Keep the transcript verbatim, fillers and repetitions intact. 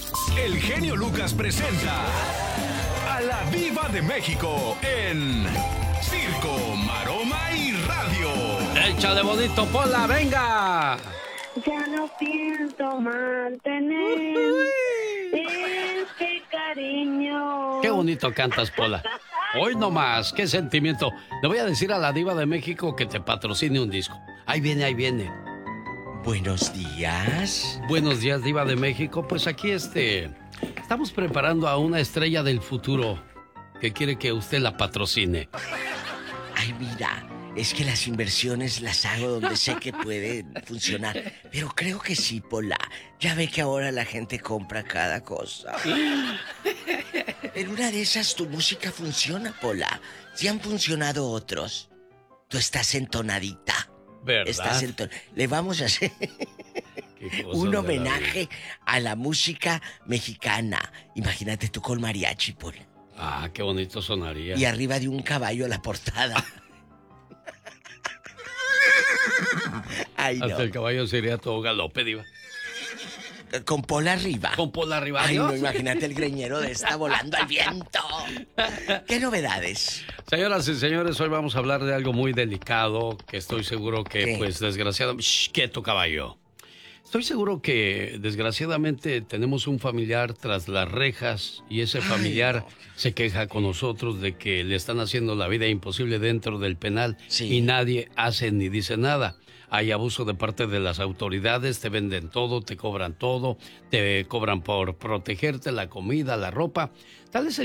El genio Lucas presenta a la Diva de México en Circo, Maroma y Radio. ¡Échale bonito, Pola, venga! Ya no pienso mantener este cariño. Qué bonito cantas, Pola. Hoy nomás, qué sentimiento. Le voy a decir a la Diva de México que te patrocine un disco. Ahí viene, ahí viene. Buenos días. Buenos días, Diva de México. Pues aquí este... estamos preparando a una estrella del futuro que quiere que usted la patrocine. Ay, mira, es que las inversiones las hago donde sé que pueden funcionar. Pero creo que sí, Pola. Ya ve que ahora la gente compra cada cosa. En una de esas tu música funciona, Pola. Si han funcionado otros, tú estás entonadita. ¿Verdad? Estás enton... Le vamos a hacer un homenaje a la música mexicana. Imagínate tú con mariachi, Pola. Ah, qué bonito sonaría. Y arriba de un caballo a la portada. Ay, no. Hasta el caballo sería todo galope, Diva. Con Pola arriba. Con Pola arriba. Ay, Dios. no, imagínate el greñero de esta volando al viento. ¿Qué novedades? Señoras y señores, hoy vamos a hablar de algo muy delicado que estoy seguro que, ¿Qué? pues, desgraciadamente... Shh, quieto, caballo. Estoy seguro que, desgraciadamente, tenemos un familiar tras las rejas y ese familiar Ay, no. se queja con nosotros de que le están haciendo la vida imposible dentro del penal Sí. y nadie hace ni dice nada. Hay abuso de parte de las autoridades, te venden todo, te cobran todo, te cobran por protegerte, la comida, la ropa. Tal es el